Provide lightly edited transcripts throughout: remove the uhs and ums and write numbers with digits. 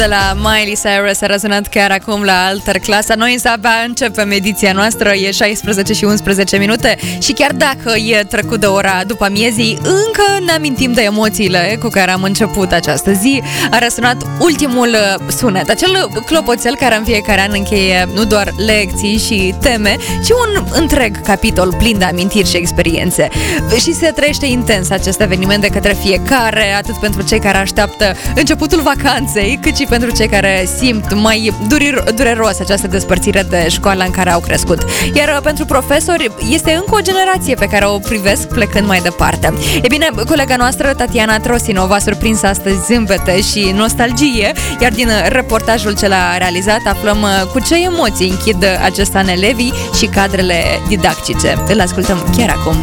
De la Miley Cyrus a răsunat chiar acum la Alter Clasa. Noi însă abia începem ediția noastră, e 16 și 11 minute și chiar dacă e trecut de ora după amiezii, încă ne amintim de emoțiile cu care am început această zi. A răsunat ultimul sunet, acel clopoțel care în fiecare an încheie nu doar lecții și teme, ci un întreg capitol plin de amintiri și experiențe. Și se trăiește intens acest eveniment de către fiecare, atât pentru cei care așteaptă începutul vacanței, cât și pentru cei care simt mai dureros această despărțire de școala în care au crescut. Iar pentru profesori este încă o generație pe care o privesc plecând mai departe. E bine, colega noastră Tatiana Trosino v-a surprins astăzi zâmbete și nostalgie, iar din reportajul ce l-a realizat aflăm cu ce emoții închid acest an elevii și cadrele didactice. Îl ascultăm chiar acum.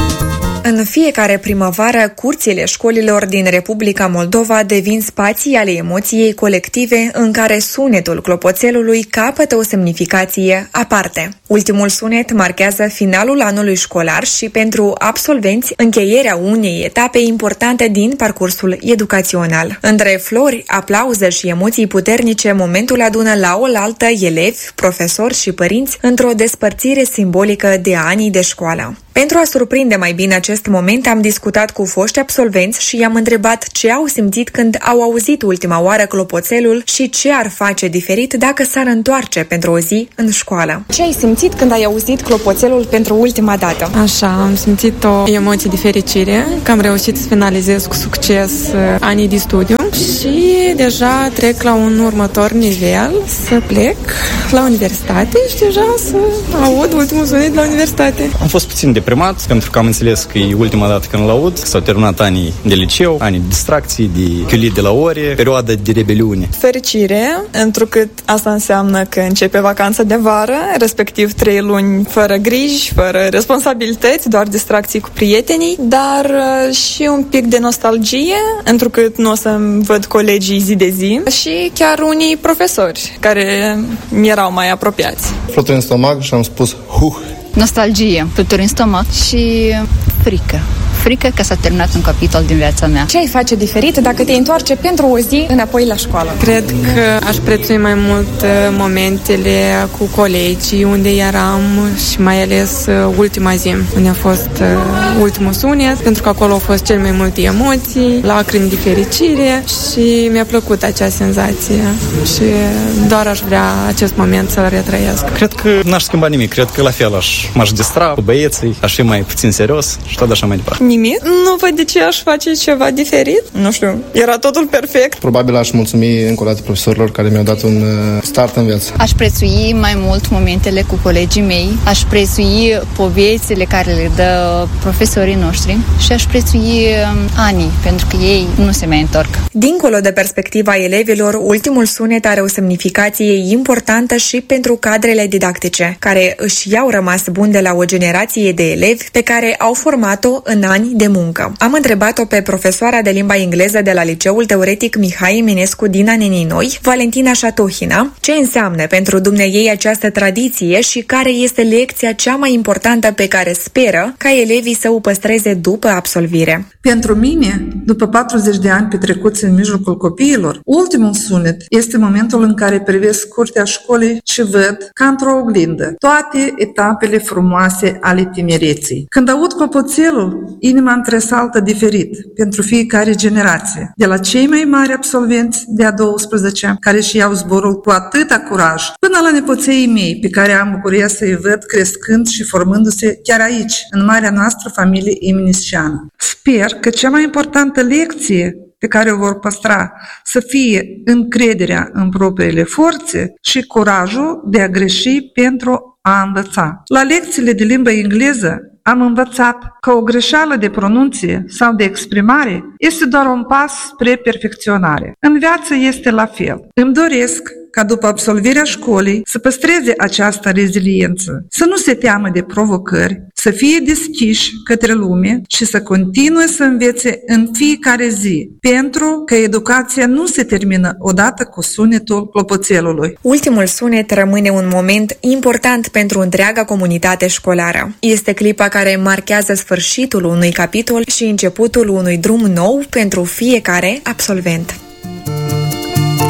În fiecare primăvară, curțile școlilor din Republica Moldova devin spații ale emoției colective în care sunetul clopoțelului capătă o semnificație aparte. Ultimul sunet marchează finalul anului școlar și pentru absolvenți încheierea unei etape importante din parcursul educațional. Între flori, aplauze și emoții puternice, momentul adună la oaltă elevi, profesori și părinți într-o despărțire simbolică de ani de școală. Pentru a surprinde mai bine acest moment, am discutat cu foști absolvenți și i-am întrebat ce au simțit când au auzit ultima oară clopoțelul și ce ar face diferit dacă s-ar întoarce pentru o zi în școală. Ce ai simțit când ai auzit clopoțelul pentru ultima dată? Așa, am simțit o emoție de fericire, că am reușit să finalizez cu succes anii de studiu și deja trec la un următor nivel, să plec la universitate și deja să aud ultimul sunet la universitate. Am fost puțin deprimat, pentru că am înțeles că e ultima dată când îl aud, că s-au terminat anii de liceu, anii de distracții, de chiulit de la ore, perioada de rebeliune. Fericire, întrucât asta înseamnă că începe vacanța de vară, respectiv 3 luni fără griji, fără responsabilități, doar distracții cu prietenii, dar și un pic de nostalgie, întrucât nu o să-mi văd colegii zi de zi și chiar unii profesori care mi erau mai apropiați. Fluturi în stomac și am spus Nostalgie, fluturi în stomac și frică. Frică că s-a terminat un capitol din viața mea. Ce ai face diferit dacă te întoarce pentru o zi înapoi la școală? Cred că aș prețui mai mult momentele cu colegii unde eram și mai ales ultima zi, unde a fost ultimul sunet, pentru că acolo au fost cel mai multe emoții, lacrimi de fericire și mi-a plăcut acea senzație și doar aș vrea acest moment să-l retrăiesc. Cred că n-aș schimba nimic, cred că la fel m-aș distra cu băieții, aș fi mai puțin serios și tot așa mai departe. Nimic. Nu văd de ce aș face ceva diferit. Nu știu, era totul perfect. Probabil aș mulțumi încă o dată profesorilor care mi-au dat un start în viață. Aș prețui mai mult momentele cu colegii mei, aș prețui povețile care le dă profesorii noștri și aș prețui anii, pentru că ei nu se mai întorc. Dincolo de perspectiva elevilor, ultimul sunet are o semnificație importantă și pentru cadrele didactice, care își i-au rămas buni de la o generație de elevi pe care au format-o în ani de muncă. Am întrebat-o pe profesoara de limba engleză de la Liceul Teoretic Mihai Eminescu din Anenii Noi, Valentina Șatohina, ce înseamnă pentru dumneiei această tradiție și care este lecția cea mai importantă pe care speră ca elevii să o păstreze după absolvire. Pentru mine, după 40 de ani petrecuți în mijlocul copiilor, ultimul sunet este momentul în care privesc curtea școlii și văd, ca într-o oglindă, toate etapele frumoase ale tinereții. Când aud clopoțelul, inima îmi tresaltă diferit pentru fiecare generație, de la cei mai mari absolvenți de a 12-a, care își iau zborul cu atâta curaj, până la nepoței mei, pe care am bucuria să-i văd crescând și formându-se chiar aici, în marea noastră familie eminesciană. Sper că cea mai importantă lecție pe care o vor păstra să fie încrederea în propriile forțe și curajul de a greși pentru a învăța. La lecțiile de limbă engleză am învățat că o greșeală de pronunție sau de exprimare este doar un pas spre perfecționare. În viață este la fel. Îmi doresc ca după absolvirea școlii să păstreze această reziliență, să nu se teamă de provocări, să fie deschiși către lume și să continue să învețe în fiecare zi, pentru că educația nu se termină odată cu sunetul clopoțelului. Ultimul sunet rămâne un moment important pentru întreaga comunitate școlară. Este clipa care marchează sfârșitul unui capitol și începutul unui drum nou pentru fiecare absolvent.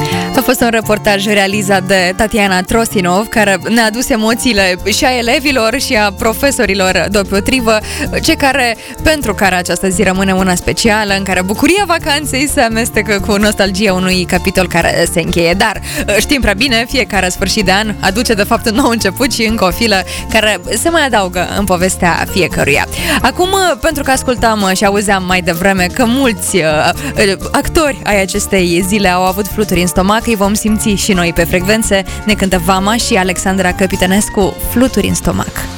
fost un reportaj realizat de Tatiana Trosinov, care ne-a adus emoțiile și a elevilor și a profesorilor deopotrivă, pentru care această zi rămâne una specială, în care bucuria vacanței se amestecă cu nostalgia unui capitol care se încheie. Dar știm prea bine, fiecare sfârșit de an aduce de fapt un nou început și încă o filă care se mai adaugă în povestea fiecăruia. Acum, pentru că ascultam și auzeam mai devreme că mulți actori ai acestei zile au avut fluturi în stomac, îi vom simți și noi pe frecvențe. Ne cântă Vama și Alexandra Căpitănescu, Fluturi în stomac.